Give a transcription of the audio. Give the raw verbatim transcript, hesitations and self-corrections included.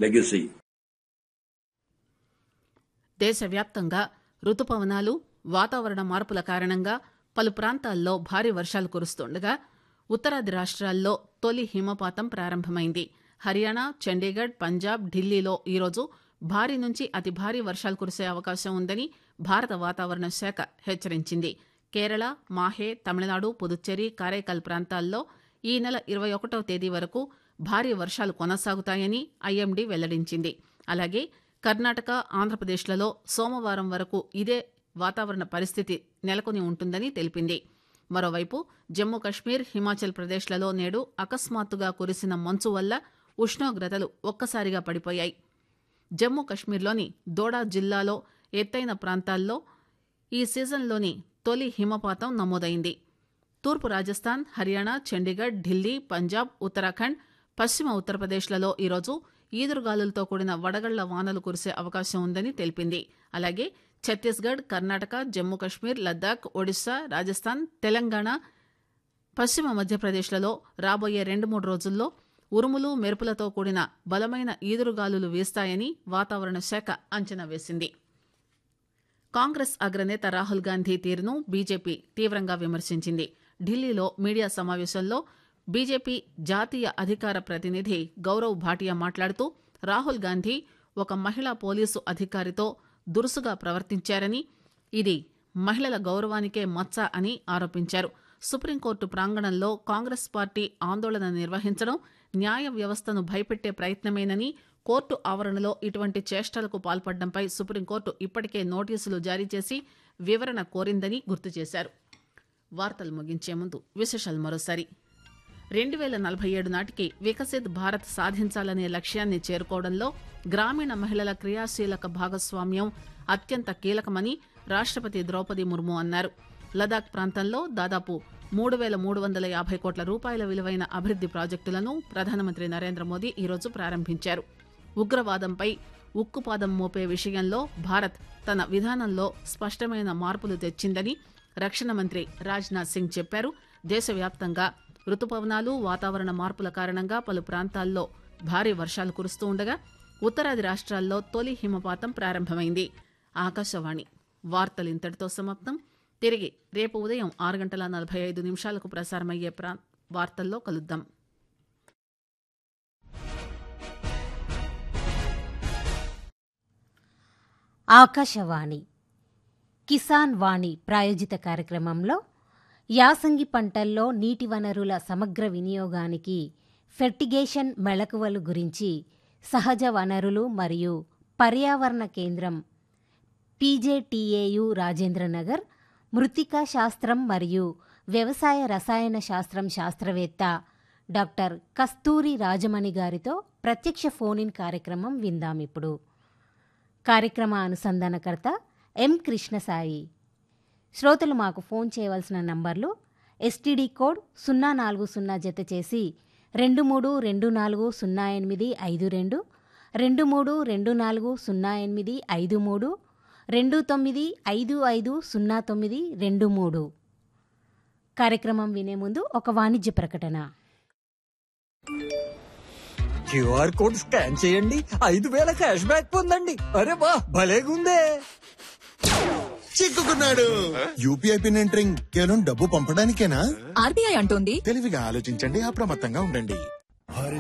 legacy. దేశవ్యాప్తంగా రుతుపవనాలు, వాతావరణ మార్పుల కారణంగా పలు ప్రాంతాల్లో భారీ వర్షాలు కురుస్తుండగా ఉత్తరాది రాష్ట్రాల్లో తొలి హిమపాతం ప్రారంభమైంది. హర్యానా, చండీగఢ్, పంజాబ్, ఢిల్లీలో ఈరోజు భారీ నుంచి అతి భారీ వర్షాలు కురిసే అవకాశం ఉందని భారత వాతావరణ శాఖ హెచ్చరించింది. కేరళ, మాహే, తమిళనాడు, పుదుచ్చేరి, కారైకల్ ప్రాంతాల్లో ఈ నెల ఇరవై ఒకటవ తేదీ వరకు భారీ వర్షాలు కొనసాగుతాయని ఐఎండీ వెల్లడించింది. అలాగే కర్ణాటక, ఆంధ్రప్రదేశ్లలో సోమవారం వరకు ఇదే వాతావరణ పరిస్థితి నెలకొని ఉంటుందని తెలిపింది. మరోవైపు జమ్మూ కశ్మీర్, హిమాచల్ ప్రదేశ్లలో నేడు అకస్మాత్తుగా కురిసిన మంచు వల్ల ఉష్ణోగ్రతలు ఒక్కసారిగా పడిపోయాయి. జమ్మూ కశ్మీర్లోని దోడా జిల్లాలో ఎత్తైన ప్రాంతాల్లో ఈ సీజన్లోని తొలి హిమపాతం నమోదైంది. తూర్పు రాజస్థాన్, హర్యానా, చండీగఢ్, ఢిల్లీ, పంజాబ్, ఉత్తరాఖండ్, పశ్చిమ ఉత్తరప్రదేశ్లలో ఈరోజు ఈదురుగాలులతో కూడిన వడగళ్ల వానలు కురిసే అవకాశం ఉందని తెలిపింది. అలాగే ఛత్తీస్గఢ్, కర్ణాటక, జమ్మూ కశ్మీర్, లద్దాఖ్, ఒడిశా, రాజస్థాన్, తెలంగాణ, పశ్చిమ మధ్యప్రదేశ్లలో రాబోయే రెండు మూడు రోజుల్లో ఉరుములు, మెరుపులతో కూడిన బలమైన ఈదురుగాలులు వీస్తాయని వాతావరణ శాఖ అంచనా వేసింది. కాంగ్రెస్ అగ్రనేత రాహుల్ గాంధీ తీరును బీజేపీ తీవ్రంగా విమర్శించింది. ఢిల్లీలో మీడియా సమావేశంలో బీజేపీ జాతీయ అధికార ప్రతినిధి గౌరవ్ భాటియా మాట్లాడుతూ రాహుల్ గాంధీ ఒక మహిళా పోలీసు అధికారితో దురుసుగా ప్రవర్తించారని, ఇది మహిళల గౌరవానికే మచ్చ అని ఆరోపించారు. సుప్రీంకోర్టు ప్రాంగణంలో కాంగ్రెస్ పార్టీ ఆందోళన నిర్వహించడం న్యాయ వ్యవస్థను భయపెట్టే ప్రయత్నమేనని, కోర్టు ఆవరణలో ఇటువంటి చేష్టలకు పాల్పడడంపై సుప్రీంకోర్టు ఇప్పటికే నోటీసులు జారీ చేసి వివరణ కోరిందని గుర్తు చేశారు. వార్తలు ముగించే ముందు విశేషాలు మరోసారి. రెండు వేల నలభై ఏడు నాటికి వికసిత్ భారత్ సాధించాలనే లక్ష్యాన్ని చేరుకోవడంలో గ్రామీణ మహిళల క్రియాశీలక భాగస్వామ్యం అత్యంత కీలకమని రాష్టపతి ద్రౌపది ముర్ము అన్నారు. లదాఖ్ ప్రాంతంలో దాదాపు మూడు వేల మూడు వందల యాభై కోట్ల రూపాయల విలువైన అభివృద్ది ప్రాజెక్టులను ప్రధానమంత్రి నరేంద్ర మోదీ ఈరోజు ప్రారంభించారు. ఉగ్రవాదంపై ఉక్కుపాదం మోపే విషయంలో భారత్ తన విధానంలో స్పష్టమైన మార్పులు తెచ్చిందని రక్షణ మంత్రి రాజ్నాథ్ సింగ్ చెప్పారు. దేశవ్యాప్తంగా రుతుపవనాలు, వాతావరణ మార్పుల కారణంగా పలు ప్రాంతాల్లో భారీ వర్షాలు కురుస్తూ ఉండగా ఉత్తరాది రాష్ట్రాల్లో తొలి హిమపాతం ప్రారంభమైంది. ఆకాశవాణి వార్తలు ఇంతటితో సమాప్తం. తిరిగి రేపు ఉదయం ఆరు గంటల నలభై ఐదు నిమిషాలకు ప్రసారమయ్యే ప్రా వార్తల్లో కలుద్దాం. ఆకాశవాణి కిసాన్ వాణి ప్రాయోజిత కార్యక్రమంలో యాసంగి పంటల్లో నీటి వనరుల సమగ్ర వినియోగానికి ఫెర్టిగేషన్ మెళకువలు గురించి సహజ వనరులు మరియు పర్యావరణ కేంద్రం పీజేటీఏయు రాజేంద్రనగర్ మృత్తికా శాస్త్రం మరియు వ్యవసాయ రసాయన శాస్త్రం శాస్త్రవేత్త డాక్టర్ కస్తూరి రాజమణి గారితో ప్రత్యక్ష ఫోన్ ఇన్ కార్యక్రమం విందామిప్పుడు. కార్యక్రమ అనుసంధానకర్త ఎం కృష్ణసాయి. శ్రోతలు మాకు ఫోన్ చేయవలసిన నంబర్లు ఎస్టీడీ కోడ్ సున్నా నాలుగు సున్నా జత చేసి రెండు మూడు రెండు నాలుగు సున్నా ఎనిమిది ఐదు రెండు, రెండు మూడు రెండు నాలుగు సున్నా ఎనిమిది ఐదు మూడు, రెండు తొమ్మిది ఐదు ఐదు సున్నా తొమ్మిది రెండు మూడు. కార్యక్రమం వినే ముందు ఒక వాణిజ్య ప్రకటన. క్యూఆర్ కోడ్ స్కాన్ చేయండి, ఐదు వేల క్యాష్ బ్యాక్ పొందండి. అరే వా, భలేగుందే. చిక్కుకున్నాడు. యూపీఐ పిన్ ఎంటరింగ్ కేవలం డబ్బు పంపడానికేనా? ఆర్బీఐ అంటోంది తెలివిగా ఆలోచించండి, అప్రమత్తంగా ఉండండి.